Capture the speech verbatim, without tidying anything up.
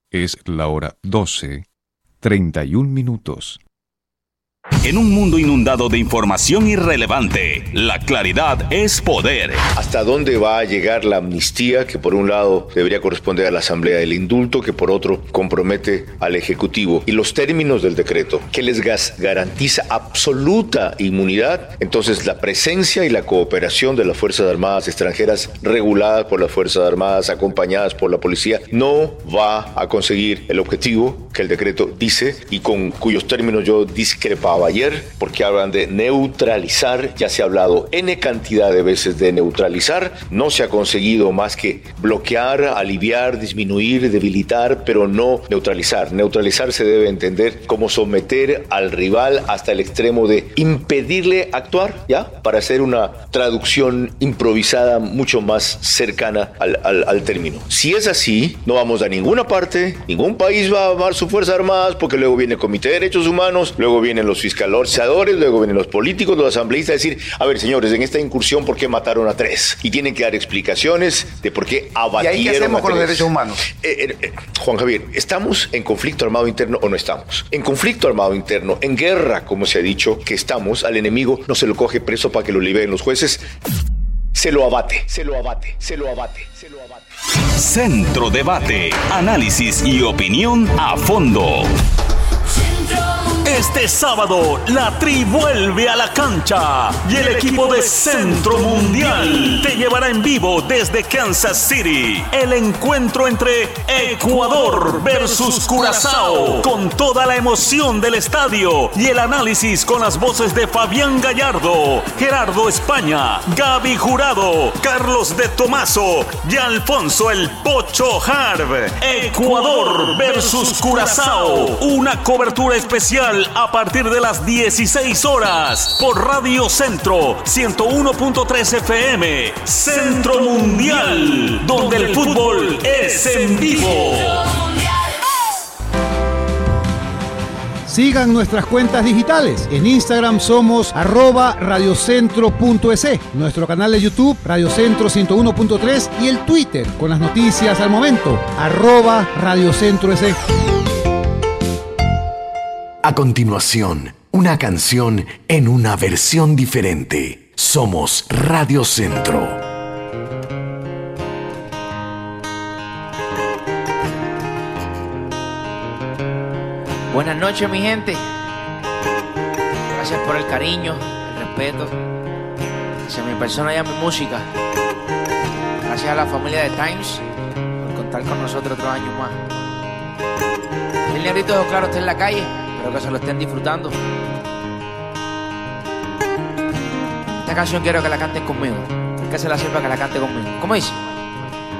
Es la hora doce, treinta y un minutos. En un mundo inundado de información irrelevante, la claridad es poder. ¿Hasta dónde va a llegar la amnistía que por un lado debería corresponder a la Asamblea, el indulto que por otro compromete al Ejecutivo y los términos del decreto que les garantiza absoluta inmunidad? Entonces la presencia y la cooperación de las Fuerzas Armadas extranjeras reguladas por las Fuerzas Armadas, acompañadas por la policía, no va a conseguir el objetivo que el decreto dice y con cuyos términos yo discrepaba ayer, porque hablan de neutralizar. Ya se ha hablado N cantidad de veces de neutralizar, no se ha conseguido más que bloquear, aliviar, disminuir, debilitar, pero no neutralizar. Neutralizar se debe entender como someter al rival hasta el extremo de impedirle actuar, ¿ya? Para hacer una traducción improvisada mucho más cercana al, al, al término. Si es así, no vamos a ninguna parte, ningún país va a armar sus Fuerzas Armadas, porque luego viene el Comité de Derechos Humanos, luego vienen los fiscalizadores, luego vienen los políticos, los asambleístas, a decir, a ver, señores, en esta incursión, ¿por qué mataron a tres? Y tienen que dar explicaciones de por qué abatieron. ¿Y ahí qué hacemos con los derechos humanos? Eh, eh, eh, Juan Javier, ¿estamos en conflicto armado interno o no estamos? En conflicto armado interno, en guerra, como se ha dicho, que estamos, al enemigo no se lo coge preso para que lo liberen los jueces, se lo abate, se lo abate, se lo abate, se lo abate. Centro Debate, análisis y opinión a fondo. Este sábado, la Tri vuelve a la cancha y el equipo de Centro Mundial te llevará en vivo desde Kansas City el encuentro entre Ecuador versus Curazao, con toda la emoción del estadio y el análisis con las voces de Fabián Gallardo, Gerardo España, Gaby Jurado, Carlos de Tomaso y Alfonso el Pocho Harb. Ecuador versus Curazao, una cobertura especial a partir de las dieciséis horas por Radio Centro ciento uno punto tres F M. Centro Mundial, donde el fútbol es en vivo. Sigan nuestras cuentas digitales. En Instagram somos arroba radiocentro.es, nuestro canal de YouTube Radiocentro ciento uno punto tres y el Twitter con las noticias al momento arroba radiocentroes. A continuación, una canción en una versión diferente. Somos Radio Centro. Buenas noches, mi gente. Gracias por el cariño, el respeto hacia mi persona y a mi música. Gracias a la familia de Times por contar con nosotros otros años más. El negrito de Claro está en la calle. Espero que se lo estén disfrutando. Esta canción quiero que la canten conmigo. El que se la sirva que la cante conmigo. ¿Cómo dice?